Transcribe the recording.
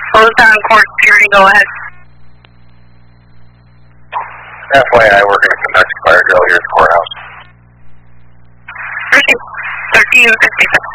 Close down court security, go ahead. FYI, we're going to conduct a fire drill here at the courthouse. 1356.